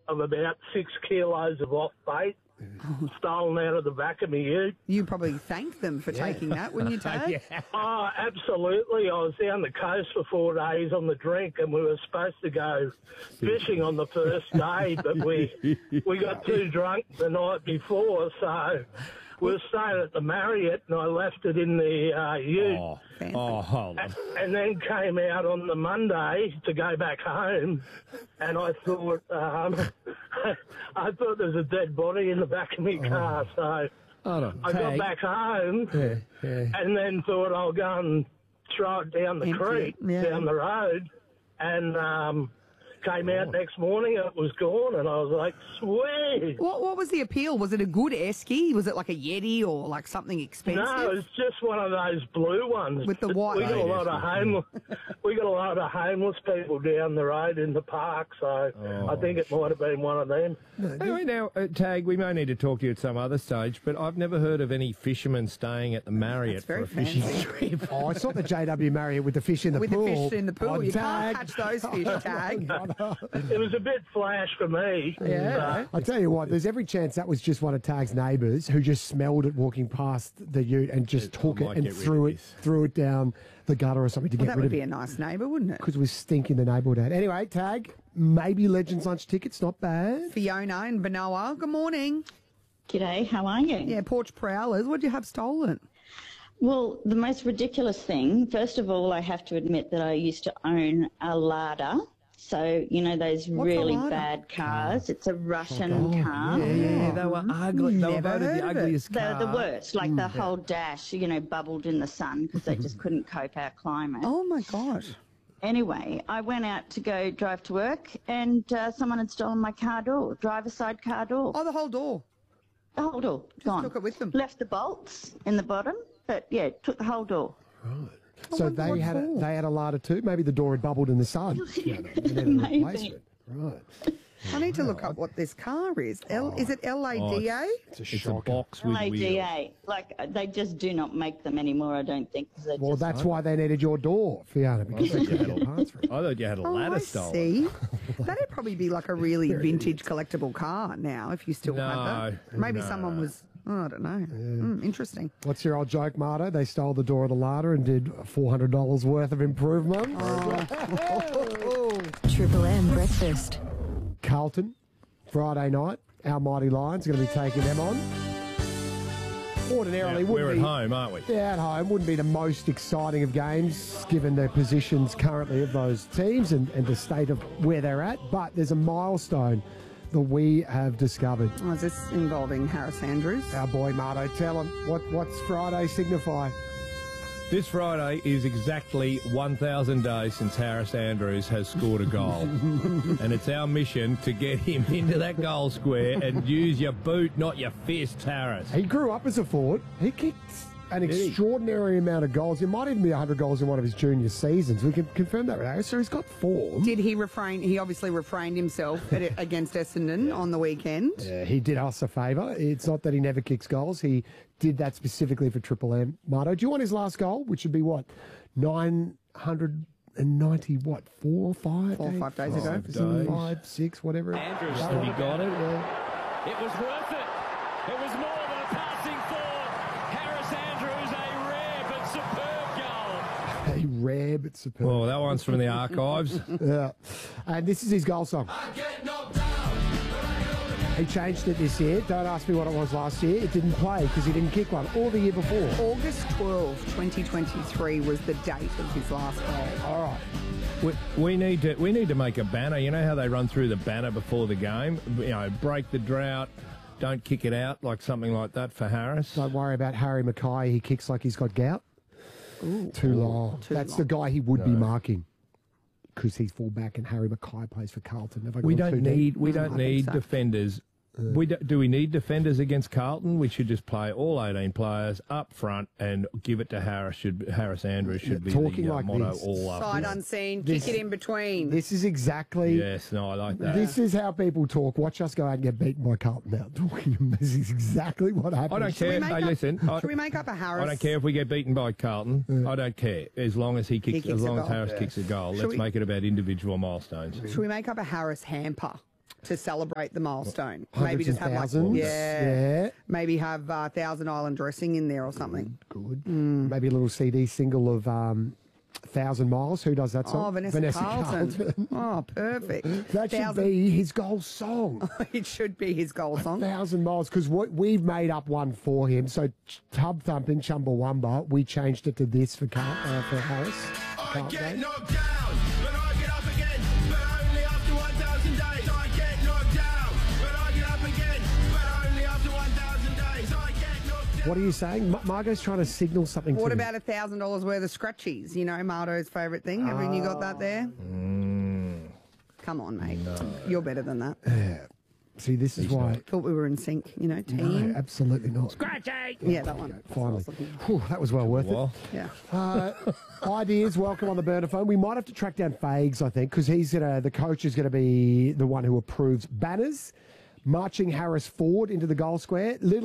of about 6 kilos of off bait stolen out of the back of me ute. You probably thanked them for taking that, wouldn't you, Tag? Oh, absolutely. I was down the coast for 4 days on the drink, and we were supposed to go fishing on the first day, but we got too drunk the night before, so we were staying at the Marriott, and I left it in the ute. Hold on. And then came out on the Monday to go back home, and I thought I thought there was a dead body in the back of my car, so I got back home and then thought I'll go and throw it down the creek, down the road, and came out next morning and it was gone, and I was like, sweet. What was the appeal? Was it a good esky? Was it like a Yeti or like something expensive? No, it was just one of those blue ones. With the white. We got a lot of homeless people down the road in the park, so I think it might have been one of them. Anyway, now, Tag, we may need to talk to you at some other stage, but I've never heard of any fishermen staying at the Marriott for a fishing trip. Oh, it's not the JW Marriott with the fish in the pool. With the fish in the pool. Oh, you Tag. can't catch those fish, Tag. It was a bit flash for me. Yeah. I tell you what, there's every chance that was just one of Tag's neighbours who just smelled it walking past the ute and just took it and threw it down the gutter or something to get rid of it. That would be a nice neighbour, wouldn't it? Because it was stinking the neighbourhood out. Anyway, Tag, maybe Legends Lunch tickets, not bad. Fiona and Benoa, good morning. G'day, how are you? Yeah, Porch Prowlers, what did you have stolen? Well, the most ridiculous thing, first of all, I have to admit that I used to own a Lada. So, you know, those really bad cars. It's a Russian car. Yeah, they were ugly. They were voted the ugliest car. They're the worst. Like the whole dash, you know, bubbled in the sun because they just couldn't cope our climate. Oh, my gosh. Anyway, I went out to go drive to work and someone had stolen my car door, driver's side car door. Oh, the whole door? The whole door, Just gone. took it with them? Left the bolts in the bottom, but, yeah, took the whole door. Right. So they had a Lada too? Maybe the door had bubbled in the sun. Maybe. Right. I need to look up what this car is. Is it LADA? It's a box with wheels. LADA. Like, they just do not make them anymore, I don't think. Well, that's why they needed your door, Fiona, because they couldn't get parts for it. I thought you had a ladder stolen. See? That'd probably be like a really vintage collectible car now, if you still had that. Maybe someone was... Oh, I don't know. Interesting. What's your old joke, Marto? They stole the door of the Lada and did $400 worth of improvement. Triple M breakfast. Carlton, Friday night. Our mighty Lions are going to be taking them on. Ordinarily, we're at home, aren't we? Yeah, at home. Wouldn't be the most exciting of games, given the positions currently of those teams and the state of where they're at. But there's a milestone that we have discovered. Oh, is this involving Harris Andrews? Our boy Marto, tell him what's Friday signify? This Friday is exactly 1,000 days since Harris Andrews has scored a goal. And it's our mission to get him into that goal square and use your boot, not your fist, Harris. He grew up as a forward. He kicked an extraordinary amount of goals. It might even be 100 goals in one of his junior seasons. We can confirm that with Harris. So he's got form. Did he refrain? He obviously refrained himself against Essendon on the weekend. Yeah, he did us a favour. It's not that he never kicks goals. He did that specifically for Triple M. Marto, do you want his last goal, which would be what? 990, what, 4 or 5? 4 or 5 days ago. 5, 6, whatever. Andrews, have you got it? Yeah. It was worth it. It was more than a passing forward. Harris Andrews, a rare but superb goal. A rare but superb. Oh, that one's from the archives. Yeah. And this is his goal song. He changed it this year. Don't ask me what it was last year. It didn't play because he didn't kick one. Or the year before. August 12, 2023 was the date of his last goal. All right. We need to make a banner. You know how they run through the banner before the game? You know, break the drought, don't kick it out, like something like that for Harris. Don't worry about Harry Mackay. He kicks like he's got gout. Ooh. Too long. That's the guy he would be marking. Because he's fullback and Harry Mackay plays for Carlton. We don't need defenders. Do we need defenders against Carlton? We should just play all 18 players up front and give it to Harris. Harris Andrews should be the like motto this. all up. Sight unseen, kick it in between. This is exactly... Yes, no, I like that. This is how people talk. Watch us go out and get beaten by Carlton now. This is exactly what happens. I don't care. Hey, listen. Should we make up a Harris? I don't care if we get beaten by Carlton. Yeah. I don't care. As long as Harris kicks a goal. Let's make it about individual milestones. Should we make up a Harris hamper? to celebrate the milestone. Maybe just have thousands. Maybe have Thousand Island dressing in there or something. Good. Maybe a little CD single of 1,000 Miles. Who does that song? Oh, Vanessa Carlton. Oh, perfect. That should be his goal song. It should be his goal song. 1,000 Miles, because we've made up one for him. So Tub Thumping, Chumbawamba, we changed it to this for Harris. I get knocked down, but I get up again, but only after 1,000 days. I get knocked down, but I get up again, but only after 1,000 days. I get knocked down. What are you saying? Margot's trying to signal something What to about $1,000 worth of scratchies? You know, Marto's favourite thing. Haven't you got that there? Come on, mate. No. You're better than that. Yeah. See, this is why. Thought we were in sync, you know, team. No, absolutely not. Scratchy! Yeah, that one. Finally. Whew, that was well worth it. Yeah. Ideas, welcome on the burner phone. We might have to track down Fags, I think, because the coach is going to be the one who approves banners, marching Harris forward into the goal square.